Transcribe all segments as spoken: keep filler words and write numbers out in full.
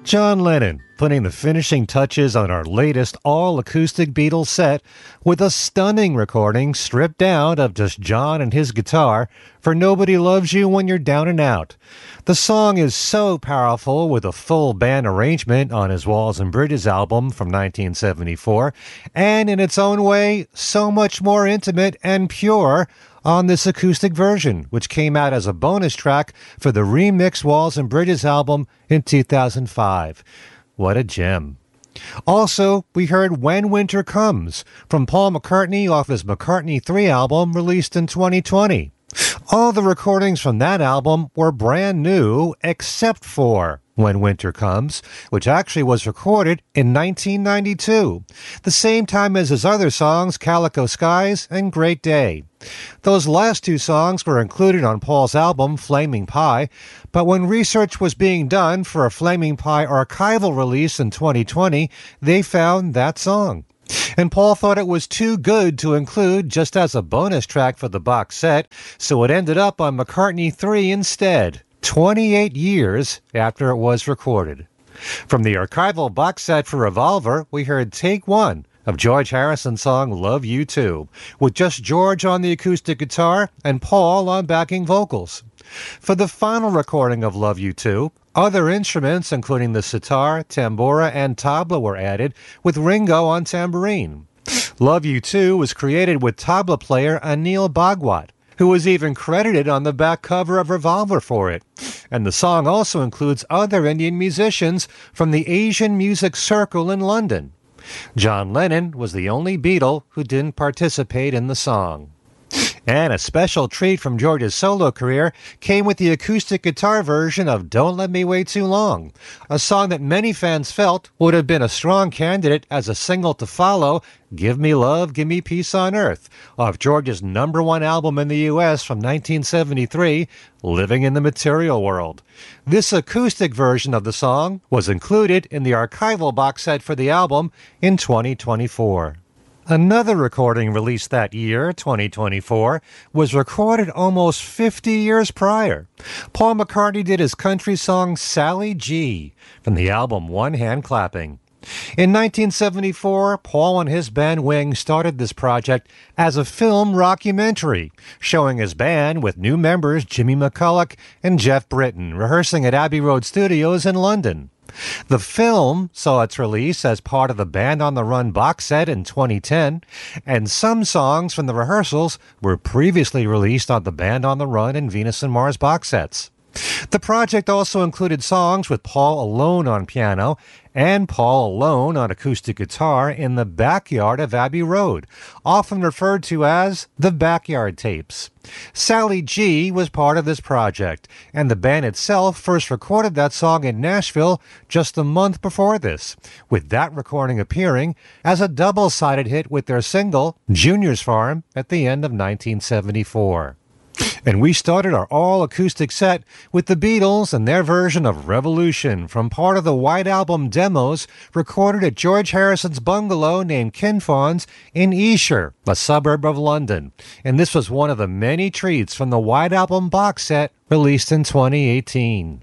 John Lennon putting the finishing touches on our latest all-acoustic Beatles set with a stunning recording stripped down of just John and his guitar for Nobody Loves You When You're Down and Out. The song is so powerful with a full band arrangement on his Walls and Bridges album from nineteen seventy-four, and in its own way, so much more intimate and pure on this acoustic version, which came out as a bonus track for the remixed Walls and Bridges album in two thousand five. What a gem. Also, we heard When Winter Comes from Paul McCartney off his McCartney three album released in twenty twenty. All the recordings from that album were brand new except for When Winter Comes, which actually was recorded in nineteen ninety-two, the same time as his other songs Calico Skies and Great Day. Those last two songs were included on Paul's album Flaming Pie, but when research was being done for a Flaming Pie archival release in twenty twenty, they found that song. And Paul thought it was too good to include just as a bonus track for the box set, so it ended up on McCartney three instead, twenty-eight years after it was recorded. From the archival box set for Revolver, we heard Take One of George Harrison's song Love You Too, with just George on the acoustic guitar and Paul on backing vocals. For the final recording of Love You Too, other instruments, including the sitar, tambura, and tabla, were added, with Ringo on tambourine. Love You Too was created with tabla player Anil Bhagwat, who was even credited on the back cover of Revolver for it. And the song also includes other Indian musicians from the Asian Music Circle in London. John Lennon was the only Beatle who didn't participate in the song. And a special treat from George's solo career came with the acoustic guitar version of Don't Let Me Wait Too Long, a song that many fans felt would have been a strong candidate as a single to follow Give Me Love, Give Me Peace on Earth, off George's number one album in the U S from nineteen seventy-three, Living in the Material World. This acoustic version of the song was included in the archival box set for the album in twenty twenty-four. Another recording released that year, twenty twenty-four, was recorded almost fifty years prior. Paul McCartney did his country song Sally G from the album One Hand Clapping. In nineteen seventy-four, Paul and his band Wing started this project as a film rockumentary, showing his band with new members Jimmy McCulloch and Jeff Britton rehearsing at Abbey Road Studios in London. The film saw its release as part of the Band on the Run box set in twenty ten, and some songs from the rehearsals were previously released on the Band on the Run and Venus and Mars box sets. The project also included songs with Paul alone on piano and Paul alone on acoustic guitar in the backyard of Abbey Road, often referred to as the Backyard Tapes. Sally G was part of this project, and the band itself first recorded that song in Nashville just a month before this, with that recording appearing as a double-sided hit with their single, Junior's Farm, at the end of nineteen seventy-four. And we started our all-acoustic set with the Beatles and their version of Revolution from part of the White Album demos recorded at George Harrison's bungalow named Kinfauns in Esher, a suburb of London. And this was one of the many treats from the White Album box set released in twenty eighteen.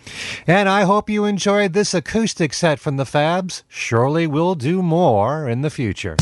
And I hope you enjoyed this acoustic set from the Fabs. Surely we'll do more in the future.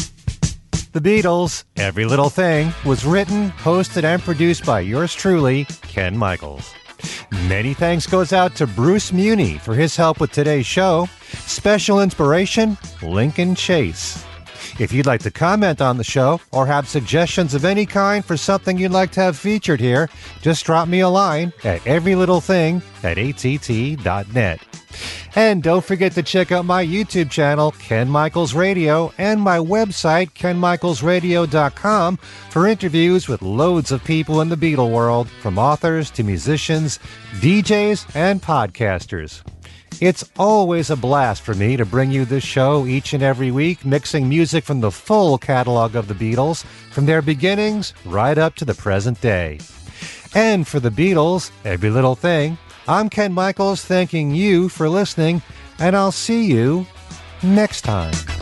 The Beatles, Every Little Thing, was written, hosted, and produced by yours truly, Ken Michaels. Many thanks goes out to Bruce Muni for his help with today's show. Special inspiration, Lincoln Chase. If you'd like to comment on the show or have suggestions of any kind for something you'd like to have featured here, just drop me a line at everylittlething at A T T dot net. And don't forget to check out my YouTube channel, Ken Michaels Radio, and my website, ken michaels radio dot com, for interviews with loads of people in the Beatle world, from authors to musicians, D Js, and podcasters. It's always a blast for me to bring you this show each and every week, mixing music from the full catalog of the Beatles, from their beginnings right up to the present day. And for the Beatles, Every Little Thing, I'm Ken Michaels thanking you for listening, and I'll see you next time.